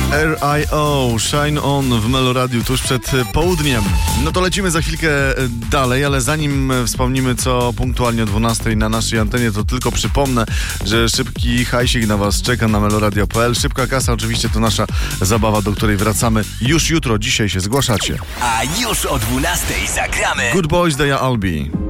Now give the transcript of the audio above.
R.I.O. Shine On w Meloradiu tuż przed południem. No to lecimy za chwilkę dalej, ale zanim wspomnimy co punktualnie o 12 na naszej antenie, to tylko przypomnę, że szybki hajsik na was czeka na meloradio.pl. Szybka kasa oczywiście to nasza zabawa, do której wracamy już jutro. Dzisiaj się zgłaszacie. A już o 12 zagramy Good Boys, Deja Albi.